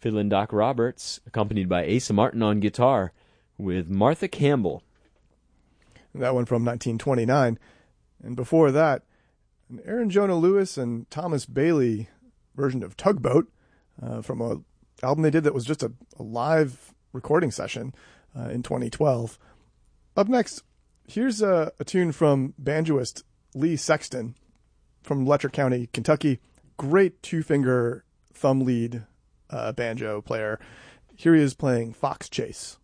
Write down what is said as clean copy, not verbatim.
Fiddlin' Doc Roberts, accompanied by Asa Martin on guitar, with Martha Campbell. That one from 1929. And before that, an Aaron Jonah Lewis and Thomas Bailey version of Tugboat from an album they did that was just a live recording session in 2012. Up next, here's a tune from banjoist Lee Sexton from Letcher County, Kentucky. Great two-finger thumb lead banjo player. Here he is playing Fox Chase.